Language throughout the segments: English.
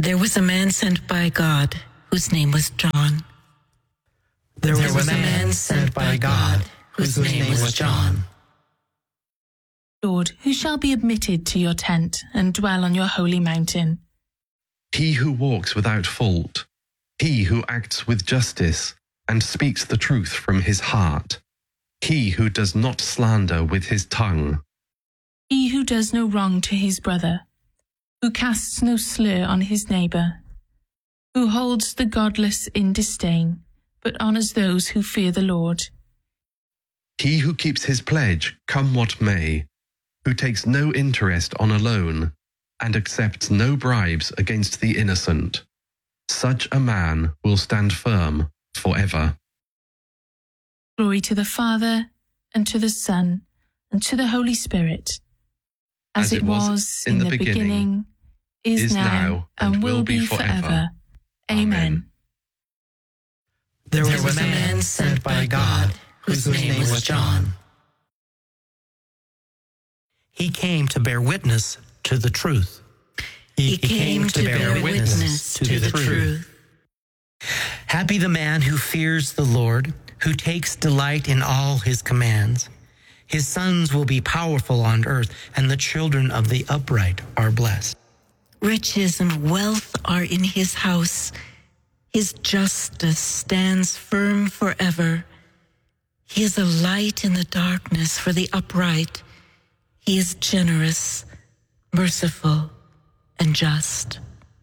There was a man sent by God whose name was John. There was a man sent by God whose name was John. Lord, who shall be admitted to your tent and dwell on your holy mountain? He who walks without fault, he who acts with justice and speaks the truth from his heart, he who does not slander with his tongue. He who does no wrong to his brother, who casts no slur on his neighbour, who holds the godless in disdain, but honours those who fear the Lord. He who keeps his pledge, come what may, who takes no interest on a loan, and accepts no bribes against the innocent. Such a man will stand firm forever. Glory to the Father, and to the Son, and to the Holy Spirit, as it was in the beginning, is now, and will be forever. Amen. There was a man sent by God whose name was John. He came to bear witness to the truth. He came to bear witness to the truth. Happy the man who fears the Lord, who takes delight in all his commands. His sons will be powerful on earth, and the children of the upright are blessed. Riches and wealth are in his house. His justice stands firm forever. He is a light in the darkness for the upright. He is generous, merciful, and just.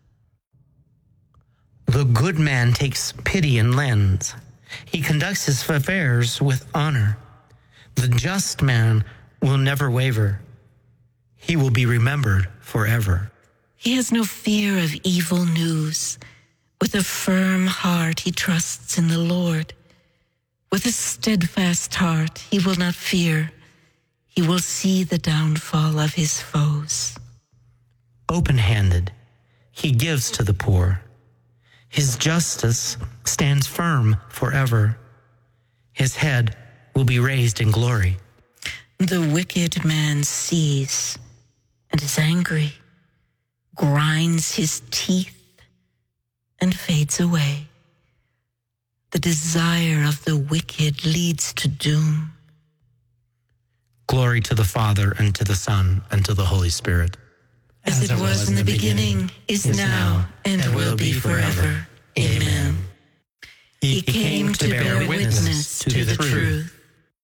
The good man takes pity and lends. He conducts his affairs with honor. The just man will never waver. He will be remembered forever. He has no fear of evil news. With a firm heart, he trusts in the Lord. With a steadfast heart, he will not fear. He will see the downfall of his foes. Open-handed, he gives to the poor. His justice stands firm forever. His head will be raised in glory. The wicked man sees and is angry, grinds his teeth, and fades away. The desire of the wicked leads to doom. Glory to the Father, and to the Son, and to the Holy Spirit. As it was in the beginning, is now, and will be forever. Amen. He came to bear witness to the truth.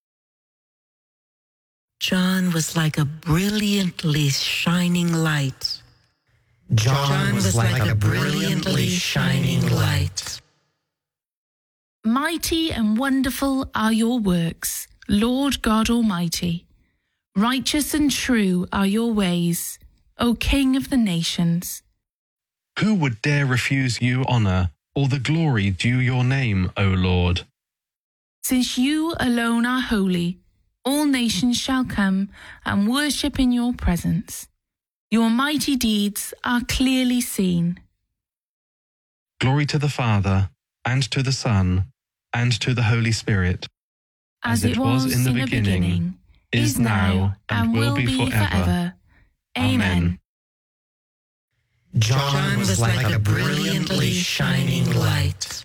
John was like a brilliantly shining light. John was like a brilliantly shining light. Mighty and wonderful are your works, Lord God Almighty. Righteous and true are your ways, O King of the nations. Who would dare refuse you honour, or the glory due your name, O Lord? Since you alone are holy, all nations shall come and worship in your presence. Your mighty deeds are clearly seen. Glory to the Father, and to the Son, and to the Holy Spirit. As it was in the beginning, is now, and will be forever. Amen. John was like a brilliantly shining light.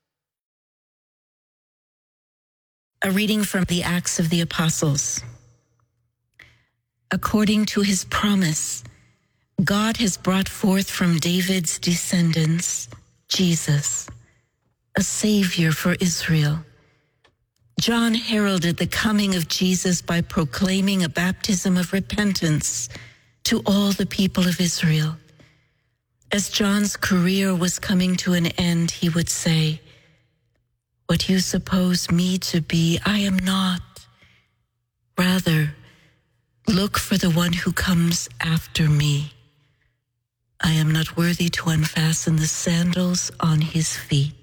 A reading from the Acts of the Apostles. According to his promise, God has brought forth from David's descendants Jesus, a Savior for Israel. John heralded the coming of Jesus by proclaiming a baptism of repentance to all the people of Israel. As John's career was coming to an end, he would say, "What you suppose me to be, I am not. Rather, look for the one who comes after me. I am not worthy to unfasten the sandals on his feet."